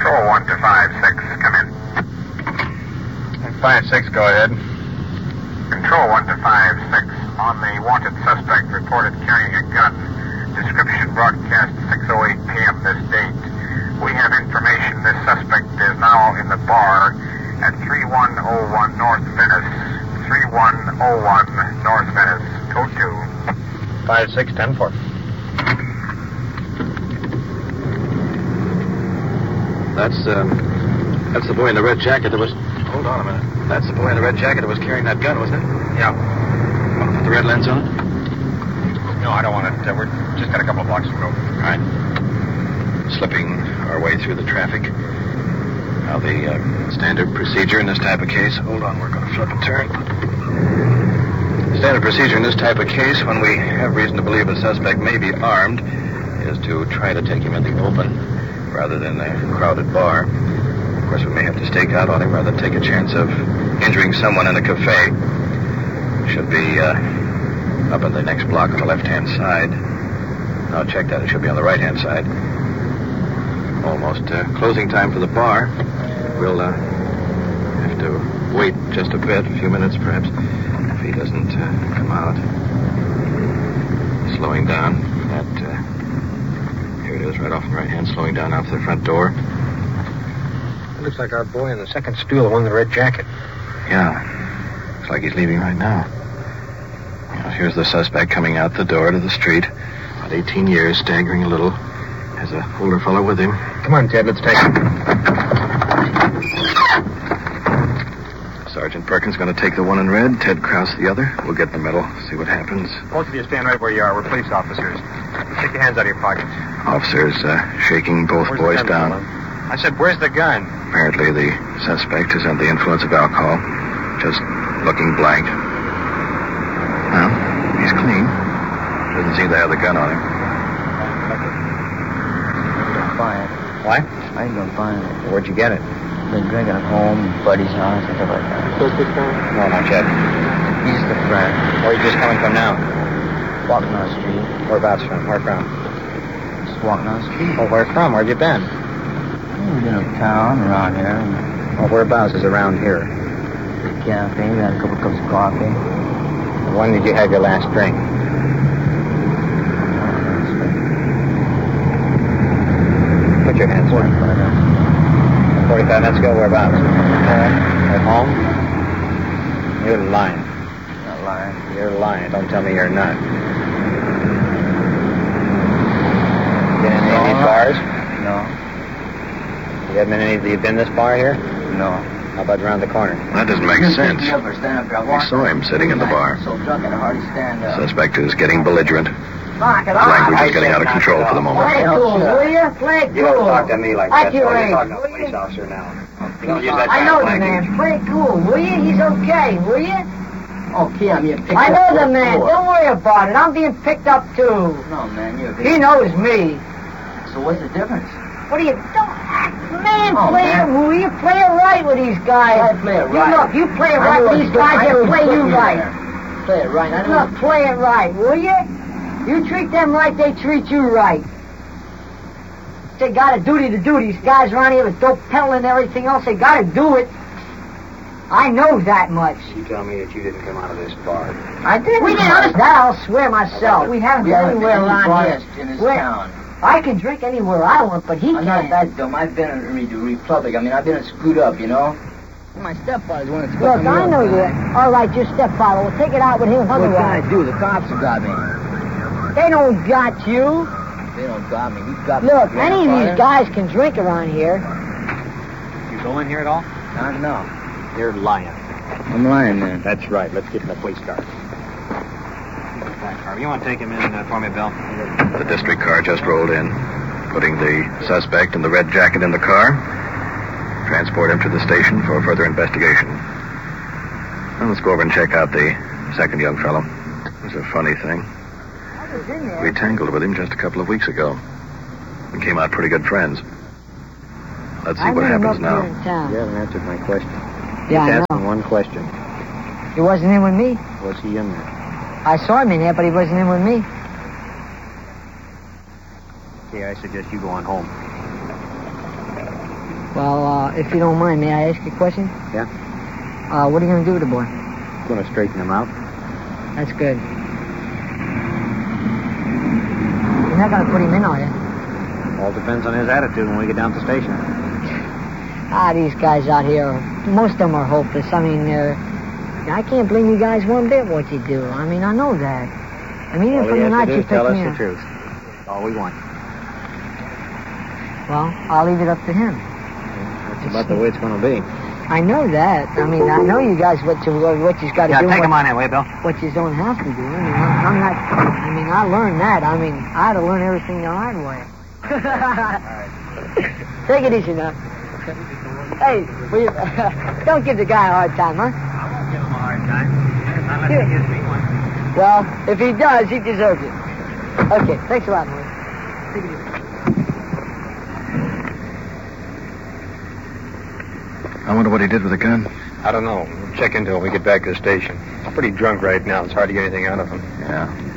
Control 1 to 5-6, come in. 5-6, go ahead. Control 1 to 5-6, on the wanted suspect reported carrying a gun. Description broadcast 6:08 p.m. this date. We have information this suspect is now in the bar at 3101 North Venice. 3101 North Venice, code 2. 5-6, 10-4. That's the boy in the red jacket that was... Hold on a minute. That's the boy in the red jacket that was carrying that gun, wasn't it? Yeah. Want to put the red lens on it? No, I don't want it. We're just got a couple of blocks to go. All right. Slipping our way through the traffic. Now, the standard procedure in this type of case... Hold on, we're going to flip a turn. Standard procedure in this type of case, when we have reason to believe a suspect may be armed, is to try to take him in the open rather than a crowded bar. Of course, we may have to stake out on him rather than take a chance of injuring someone in a cafe. Should be up on the next block on the left-hand side. No, check that. It should be on the right-hand side. Almost closing time for the bar. We'll have to wait just a bit, a few minutes perhaps, if he doesn't come out. Slowing down. Here it is, right off the right hand, slowing down out to the front door. It looks like our boy in the second stool, the one in the red jacket. Yeah. Looks like he's leaving right now. Well, here's the suspect coming out the door to the street. About 18 years, staggering a little. Has a older fellow with him. Come on, Ted, let's take him. Sergeant Perkins going to take the one in red, Ted Krause the other. We'll get in the middle, see what happens. Both of you stand right where you are. We're police officers. Take your hands out of your pockets. Officers shaking both boys down. I said, where's the gun? Apparently the suspect is under the influence of alcohol. Just looking blank. Well, he's clean. Doesn't seem to have the gun on him. Fine. What? I ain't gonna find it. Where'd you get it? Been drinking at home, buddy's house, and stuff like that. No, not yet. He's the friend. Where are you just coming from now? Walking on the street. Whereabouts from? Where from? Just walking on the street. Oh, where from? Where have you been? We've been uptown, around here. Oh, whereabouts is around here? The cafe, we had a couple cups of coffee. When did you have your last drink? Put your hands up. 45 minutes ago, whereabouts? At home? You're lying. Not lying. You're lying. Don't tell me you're not. Been in any of these bars? No. You haven't been in any of the... You been this bar here? No. How about around the corner? That doesn't make sense. We saw him sitting in the bar. So drunk I can hardly stand up. Suspect is getting belligerent. Knock it His language is getting out of control for the moment. Play cool, will you? Play cool. You don't talk to me like that. You're You're talking to a will police you? officer now. You don't use that I kind know of the language. man. Play cool, will you? He's okay, will you? Okay, I'm being picked up. I know the for man. four. Don't worry about it. I'm being picked up, too. No, man, you're... He knows me. So what's the difference? What do you... Don't... Man, Oh, play man. it. Will you play it right with these guys? I play it right. Look, you play it I right know with it's these good. guys, I know they'll it's play good you here. right. Play it right. I know. Look, play it right, will you? You treat them right, they treat you right. They got a duty to do. These guys around here with dope peddling and everything else, they got to do it. I know that much. You tell me that you didn't come out of this bar. I didn't. We didn't. That I'll swear myself. We haven't been anywhere around here. in this Where- town. I can drink anywhere I want, but he I'm not can't. that dumb. I've been in the Republic. I mean, I've been screwed up, you know? My stepfather's one that's Look, I know you. All right, your stepfather. We'll take it out with him. What can I do? The cops have got me. They don't got you. They don't got me. He's got me. Look, any of these guys can drink around here. You go in here at all? Not now. You're lying. I'm lying, man. That's right. Let's get in the police car. You want to take him in for me, Bill? The district car just rolled in, putting the suspect in the red jacket in the car. Transport him to the station for further investigation. Well, let's go over and check out the second young fellow. It was a funny thing. We tangled with him just a couple of weeks ago. We came out pretty good friends. Let's see what happens now. You haven't answered my question. Yeah, I Just asking know. one question. He wasn't in with me. Was he in there? I saw him in there, but he wasn't in with me. Okay, I suggest you go on home. Well, if you don't mind, may I ask you a question? Yeah? What are you going to do with the boy? Gonna straighten him out. That's good. You're not going to put him in, are you? All depends on his attitude when we get down to the station. These guys out here, most of them are hopeless. I mean, I can't blame you guys one bit what you do. I mean, I know that. I mean, even All from he the has night to do you is tell picked us me the up. truth. That's all we want. Well, I'll leave it up to him. That's about the way it's gonna be. I know that. I mean, I know you guys what you've got to do. take him on that way, Bill. What you don't have to do. I mean, I learned that. I mean, I had to learn everything the hard way. Take it easy now. Hey, will you, don't give the guy a hard time, huh? I won't give him a hard time. Unless he gives me one. Well, if he does, he deserves it. Okay, thanks a lot, Maurice. Take it easy. I wonder what he did with the gun. I don't know. We'll check into it when we get back to the station. I'm pretty drunk right now. It's hard to get anything out of him. Yeah.